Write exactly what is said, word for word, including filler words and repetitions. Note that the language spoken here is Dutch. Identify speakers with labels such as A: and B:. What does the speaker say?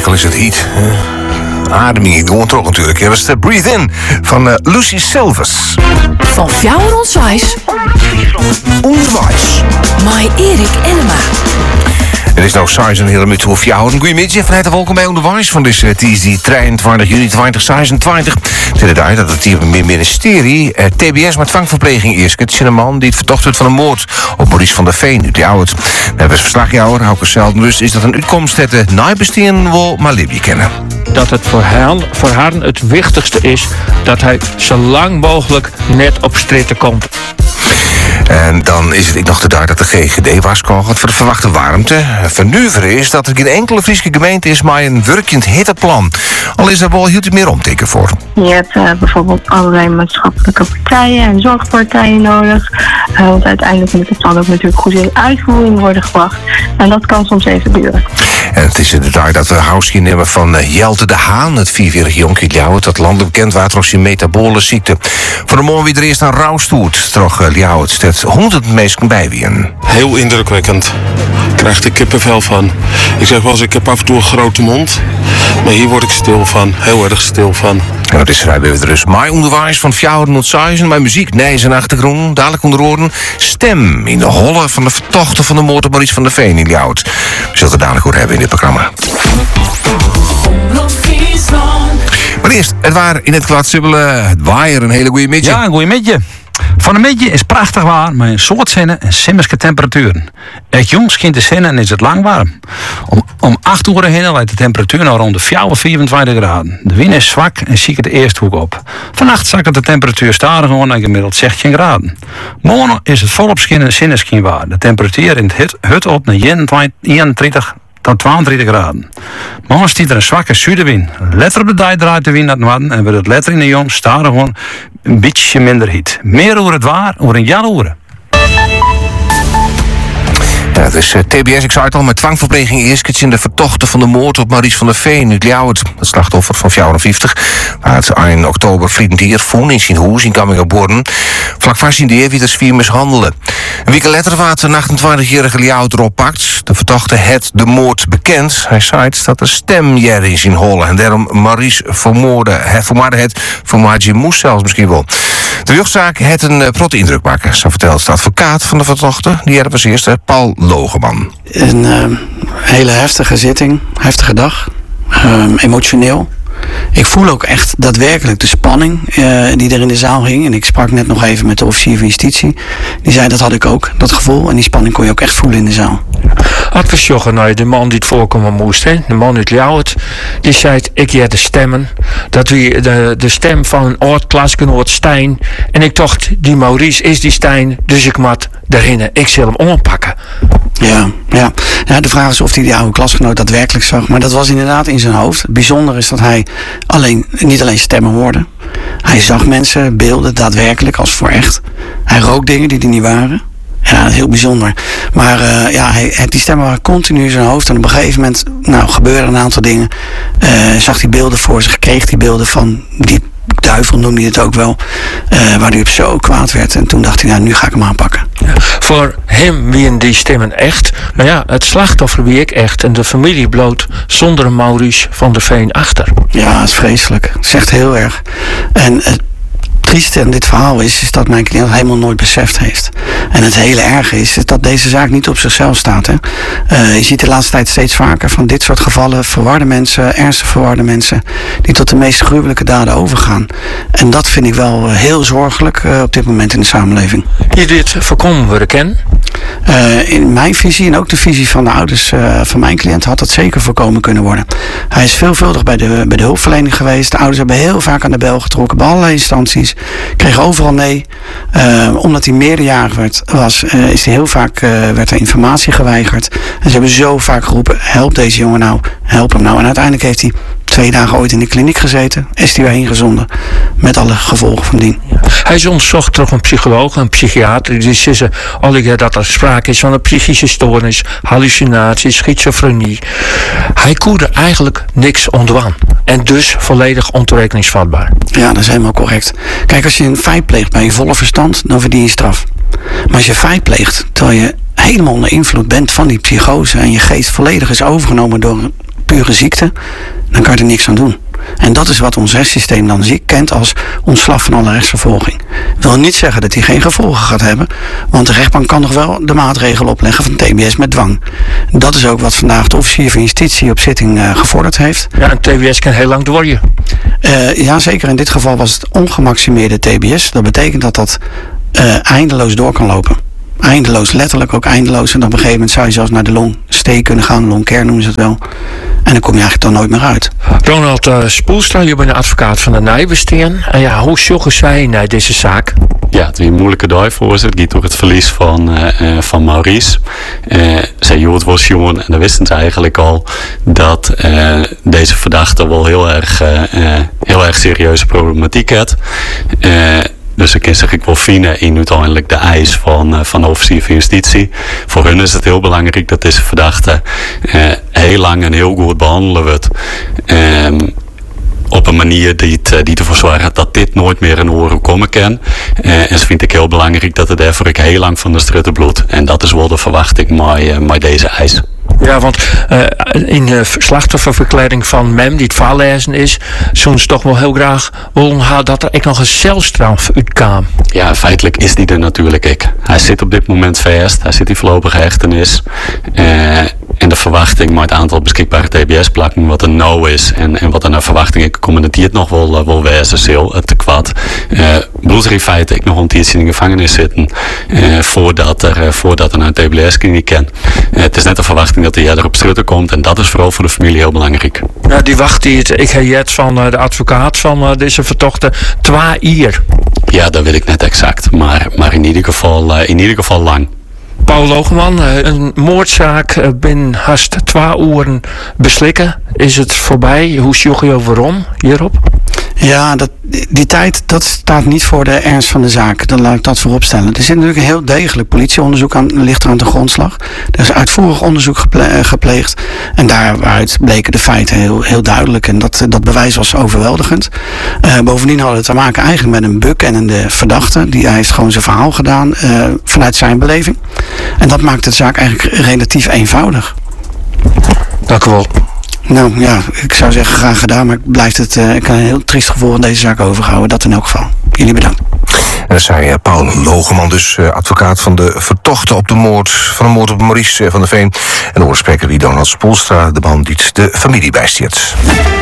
A: al is het heat. Ademing, gewoon trok natuurlijk. Dat was de Breathe In van uh, Lucy Silvers.
B: Van Fjouwer Onswijs.
A: Onderwijs.
B: Mai Erik Enema.
A: Er is nou saai een hele minuut voor jou. Goedemiddag, van harte welkom bij Onderwijs van deze Tuesday drieëntwintig juni tweeduizend zesentwintig. Ten tijd dat het hier met ministerie eh, T B S met dwangverpleging is. Het is een man die het vertocht wordt van een moord op Maurice van der Veen uit Ljouwert. We hebben als verslagjouwer, Hauke Zelden, dus is dat een uitkomst dat de nabestien wil maar Libje kennen.
C: Dat het voor haar, voor haar het wichtigste is dat hij zo lang mogelijk net op stritten komt.
A: En dan is het ik nog te duidelijk dat de G G D waarschuwt voor de verwachte warmte. Vernuver is dat er geen enkele Friese gemeente is maar een werkend hitteplan. Al is er wel heel meer omteken voor.
D: Je hebt uh, bijvoorbeeld allerlei maatschappelijke partijen en zorgpartijen nodig. Uh, want uiteindelijk moet het plan ook natuurlijk goed in uitvoering worden gebracht. En dat kan soms even duren.
A: En het is inderdaad dat we housje nemen van uh, Jelte de Haan, het vierjarige jonkie Ljouwert, dat landelijk bekend water als je metabole ziekte. Voor de morgen wie er eerst een rouwstoet, toch uh, Ljouwert, steeds honderd mensen bijwien.
E: Heel indrukwekkend. Ik krijg er kippenvel van. Ik zeg wel eens, ik heb af en toe een grote mond. Maar hier word ik stil van. Heel erg stil van.
A: En dat is vrij weer dus. Maar onderwijs van Fjouwer Noordzijzen, mijn muziek, nee, zijn achtergrond. Dadelijk onder oren. Stem in de holle van de vertochten van de moord op Maurice van der Veen in Ljouwert. We zullen het dadelijk goed hebben in dit programma. Maar eerst, het waar in het kwadsubbelen. Het waaier, een hele goede middag.
F: Ja, een goede middag. Van een middag is prachtig waar, met een soort zinnen en simmerske temperaturen. Het jongs kind te zinnen en is het lang warm. Om, om acht uur heen leidt de temperatuur nou rond de vierentwintig graden. De wind is zwak en ziek het eerste hoek op. Vannacht zakt de temperatuur stadig gewoon naar gemiddeld zestien graden. Morgen is het volop schijn en zinneschien waar. De temperatuur in het hut, hut op naar eenentwintig tot tweeëntwintig graden. Morgen stiet er een zwakke zuidenwind. Letter op de dij draait de wind naar het noorden en wordt het letter in de jong stadig gewoon een beetje minder heet. Meer over het waar, over een jaar uren.
A: Ja, het is uh, T B S, ik zei het al, met dwangverpleging eerst in de vertochten van de moord op Maurice van der Veen uit Ljouwert. Het slachtoffer van vijfenvijftig. Waar het in oktober vriend hier voen in zijn huis in Kammingerborn. Vlak vast in de heer wie de zwier mishandelen. Een week later werd een achtentwintigjarige Ljouwert oppakt. De vertochte het de moord bekend. Hij zei dat de stem hier in zijn holle. En daarom Maurice vermoorde het, vermoorde het vermoorde moest zelfs misschien wel. De rechtszaak heeft een uh, protte indruk maken. Zo vertelt de advocaat van de vertochte. Die er was eerst Paul Logeman.
G: Een uh, hele heftige zitting, heftige dag, uh, emotioneel. Ik voel ook echt daadwerkelijk de spanning uh, die er in de zaal hing. En ik sprak net nog even met de officier van justitie. Die zei dat had ik ook, dat gevoel. En die spanning kon je ook echt voelen in de zaal.
C: Had we joggen naar de man die het voorkomen moest, hè? De man uit Ljouwert, die zei: ik jij de stemmen. Dat we de, de stem van een oud-klasgenoot Stijn. En ik dacht, die Maurice is die Stijn, dus ik moet daarin. Ik zal hem ompakken.
G: Ja, ja. ja, de vraag is of hij die oude klasgenoot daadwerkelijk zag. Maar dat was inderdaad in zijn hoofd. Het bijzondere is dat hij alleen, niet alleen stemmen hoorde. Hij zag mensen, beelden, daadwerkelijk, als voor echt. Hij rook dingen die er niet waren. Ja, heel bijzonder. Maar uh, ja, hij, die stemmen waren continu in zijn hoofd. En op een gegeven moment, nou, gebeurden een aantal dingen. Uh, zag hij beelden voor zich, kreeg hij beelden van die duivel, noemde hij het ook wel. Uh, waar hij op zo kwaad werd. En toen dacht hij, nou, nu ga ik hem aanpakken.
C: Ja, voor hem wien die stemmen echt. Maar ja, het slachtoffer wie ik echt. En de familie bloot zonder een Maurice van der Veen achter.
G: Ja, het is vreselijk. Het is echt heel erg. En het trieste aan dit verhaal is, is dat mijn cliënt het helemaal nooit beseft heeft. En het hele erge is, is dat deze zaak niet op zichzelf staat. Hè. Uh, je ziet de laatste tijd steeds vaker van dit soort gevallen, verwarde mensen, ernstig verwarde mensen, die tot de meest gruwelijke daden overgaan. En dat vind ik wel uh, heel zorgelijk uh, op dit moment in de samenleving.
C: Je dit voorkomen worden kennen?
G: Uh, in mijn visie en ook de visie van de ouders uh, van mijn cliënt had dat zeker voorkomen kunnen worden. Hij is veelvuldig bij de, bij de hulpverlening geweest. De ouders hebben heel vaak aan de bel getrokken bij allerlei instanties. Kreeg overal nee. Uh, omdat hij meerderjarig werd, was, uh, is hij heel vaak, uh, werd er informatie geweigerd. En ze hebben zo vaak geroepen, help deze jongen nou, help hem nou. En uiteindelijk heeft hij twee dagen ooit in de kliniek gezeten. Is hij weer ingezonden. Met alle gevolgen van dien.
C: Hij is onderzocht door een psycholoog, een psychiater. Die zeggen al dat er sprake is van een psychische stoornis, hallucinatie, schizofrenie. Hij kon er eigenlijk niks onderaan. En dus volledig ontoerekeningsvatbaar.
G: Ja, dat is helemaal correct. Kijk, als je een feit pleegt bij je volle verstand, dan verdien je straf. Maar als je feit pleegt terwijl je helemaal onder invloed bent van die psychose en je geest volledig is overgenomen door een pure ziekte, dan kan je er niks aan doen. En dat is wat ons rechtssysteem dan ziek kent als ontslag van alle rechtsvervolging. Wil niet zeggen dat hij geen gevolgen gaat hebben, want de rechtbank kan nog wel de maatregel opleggen van T B S met dwang. Dat is ook wat vandaag de officier van justitie op zitting uh, gevorderd heeft.
C: Ja, en T B S kan heel lang doorje.
G: Uh, ja, zeker in dit geval was het ongemaximeerde T B S. Dat betekent dat dat uh, eindeloos door kan lopen. Eindeloos, letterlijk ook eindeloos. En op een gegeven moment zou je zelfs naar de longsteek kunnen gaan. Longcare noemen ze het wel. En dan kom je eigenlijk dan nooit meer uit.
C: Ronald uh, Spoelstra, je bent een advocaat van de Nijbesteen. En ja, hoe zorgen zij naar deze zaak?
H: Ja, het is een moeilijke dag voor ze. Het gaat door het verlies van, uh, uh, van Maurice. Uh, zij Jood was jong en dan wisten ze eigenlijk al dat uh, deze verdachte wel heel erg, uh, uh, heel erg serieuze problematiek had. Uh, Dus ik kan zich ik wel vinden in uiteindelijk de eis van, uh, van de officier van justitie. Voor hun is het heel belangrijk dat deze verdachte uh, heel lang en heel goed behandelen wordt. Um, op een manier die, het, die ervoor zorgt dat dit nooit meer in oren komen kan. Uh, en ze vind ik heel belangrijk dat het daarvoor ik heel lang van de strutte bloedt. En dat is wel de verwachting met, uh, met deze eis.
C: Ja, want uh, in de slachtofferverklaring van Mem, die het voorlezen is, zouden ze toch wel heel graag willen hebben dat er ook nog een celstraf uitkwam.
H: Ja, feitelijk is die er natuurlijk ik. Hij zit op dit moment vast, hij zit in voorlopige hechtenis. Uh, en de verwachting met het aantal beschikbare T B S-plakken, wat er nou is en, en wat er naar verwachting ik kom, dat die het nog wel, uh, wel wezen zal, uh, te kwad. Uh, bloed er in feite ik nog een tijdje in de gevangenis zitten uh, voordat, er, uh, voordat er naar een T B S-kliniek kan. Uh, het is net de verwachting dat hij er op strutten komt en dat is vooral voor de familie heel belangrijk.
C: Ja, die wacht die het, ik heb het van uh, de advocaat van uh, deze vertochten, twee jaar.
H: Ja, dat weet ik net exact, maar, maar in, ieder geval, uh, in ieder geval lang.
C: Paul Logeman, een moordzaak binnen haast twee uren beslikken. Is het voorbij? Hoe zorg je waarom hierop?
G: Ja, dat, die tijd dat staat niet voor de ernst van de zaak. Dan laat ik dat voorop stellen. Er zit natuurlijk een heel degelijk politieonderzoek aan, ligt er aan de grondslag. Er is uitvoerig onderzoek geple- gepleegd. En daaruit bleken de feiten heel, heel duidelijk. En dat, dat bewijs was overweldigend. Uh, bovendien hadden we te maken eigenlijk met een bukkennende verdachte. Die hij heeft gewoon zijn verhaal gedaan uh, vanuit zijn beleving. En dat maakt de zaak eigenlijk relatief eenvoudig.
C: Dank u wel.
G: Nou ja, ik zou zeggen graag gedaan, maar ik, blijft het, uh, ik kan een heel triest gevoel aan deze zaak overhouden. Dat in elk geval. Jullie bedankt.
A: En dat zei uh, Paul Logeman, dus uh, advocaat van de vertochten op de moord, van de moord op Maurice van der Veen. En de oorspreker die Donald Spoelstra, de man die de familie bijstiert.